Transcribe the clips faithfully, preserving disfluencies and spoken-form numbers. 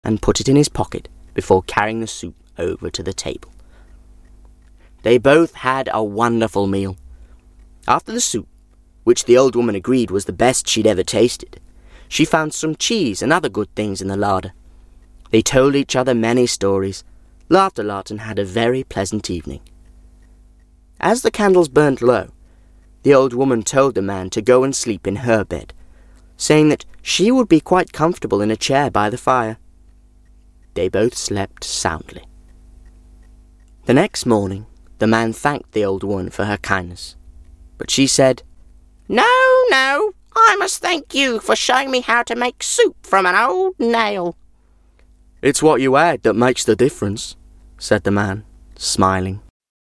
and put it in his pocket before carrying the soup over to the table. They both had a wonderful meal. After the soup, which the old woman agreed was the best she'd ever tasted, she found some cheese and other good things in the larder. They told each other many stories, laughed a lot, and had a very pleasant evening. As the candles burnt low, the old woman told the man to go and sleep in her bed, saying that she would be quite comfortable in a chair by the fire. They both slept soundly. The next morning, the man thanked the old woman for her kindness, but she said, "No, no, I must thank you for showing me how to make soup from an old nail." "It's what you add that makes the difference," said the man, smiling.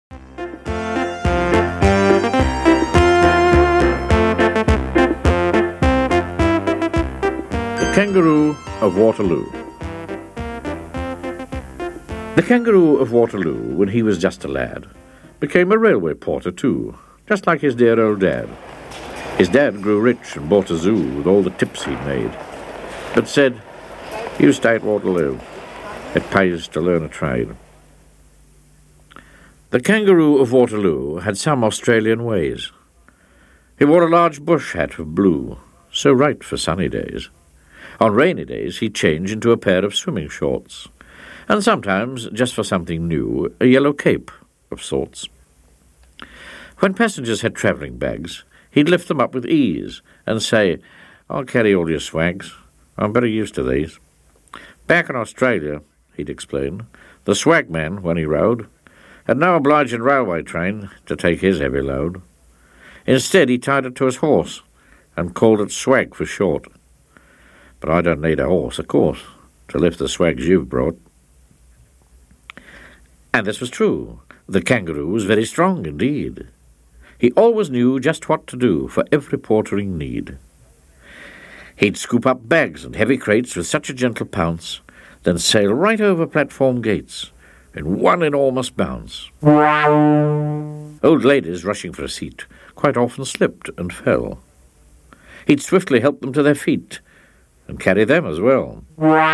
The Kangaroo of Waterloo. The Kangaroo of Waterloo, when he was just a lad, became a railway porter too, just like his dear old dad. His dad grew rich and bought a zoo with all the tips he'd made, but said, "You stay at Waterloo. It pays to learn a trade." The Kangaroo of Waterloo had some Australian ways. He wore a large bush hat of blue, so right for sunny days. On rainy days he'd change into a pair of swimming shorts, and sometimes, just for something new, a yellow cape of sorts. When passengers had travelling bags, he'd lift them up with ease and say, "I'll carry all your swags. I'm very used to these." Back in Australia, he'd explain, the swagman, when he rode, had no obliging railway train to take his heavy load. Instead, he tied it to his horse and called it swag for short. But I don't need a horse, of course, to lift the swags you've brought. And this was true. The kangaroo was very strong indeed. He always knew just what to do for every portering need. He'd scoop up bags and heavy crates with such a gentle pounce, then sail right over platform gates in one enormous bounce. Old ladies rushing for a seat quite often slipped and fell. He'd swiftly help them to their feet and carry them as well.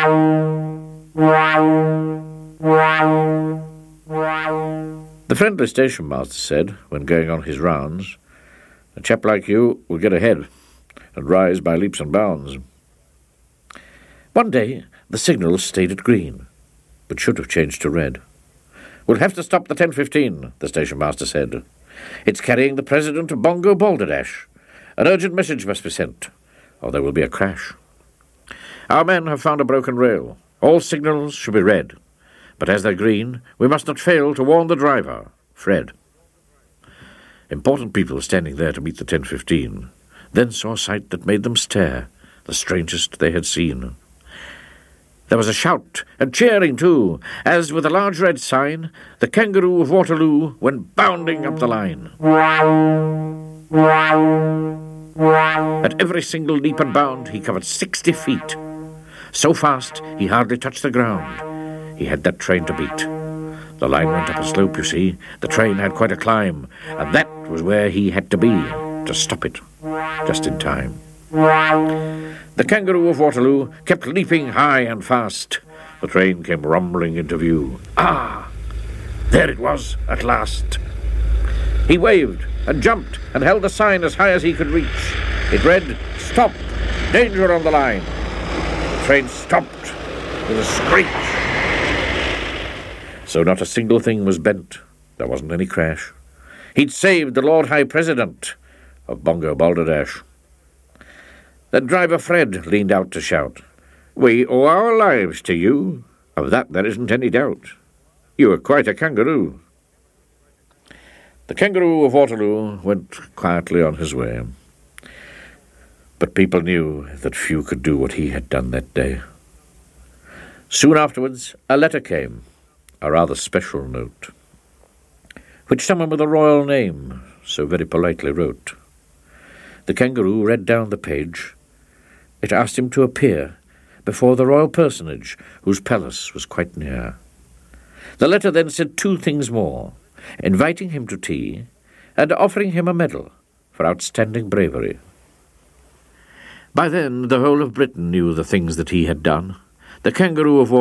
The friendly station master said, when going on his rounds, "A chap like you will get ahead and rise by leaps and bounds." One day the signal stayed at green, but should have changed to red. "We'll have to stop the ten fifteen, the station master said. "It's carrying the president of Bongo Balderdash. An urgent message must be sent, or there will be a crash. Our men have found a broken rail. All signals should be red. But as they're green, we must not fail to warn the driver, Fred." Important people standing there to meet the ten fifteen then saw a sight that made them stare, the strangest they had seen. There was a shout and cheering too, as with a large red sign, the Kangaroo of Waterloo went bounding up the line. At every single leap and bound he covered sixty feet. So fast he hardly touched the ground. He had that train to beat. The line went up a slope, you see. The train had quite a climb, and that was where he had to be, to stop it, just in time. The Kangaroo of Waterloo kept leaping high and fast. The train came rumbling into view. Ah! There it was, at last. He waved and jumped and held the sign as high as he could reach. It read, "Stop! Danger on the line!" The train stopped with a screech. So not a single thing was bent. There wasn't any crash. He'd saved the Lord High President of Bongo Balderdash. Then driver Fred leaned out to shout, "We owe our lives to you. Of that there isn't any doubt. You are quite a kangaroo." The Kangaroo of Waterloo went quietly on his way. But people knew that few could do what he had done that day. Soon afterwards, a letter came, a rather special note, which someone with a royal name so very politely wrote. The kangaroo read down the page. It asked him to appear before the royal personage, whose palace was quite near. The letter then said two things more, inviting him to tea and offering him a medal for outstanding bravery. By then the whole of Britain knew the things that he had done. The Kangaroo of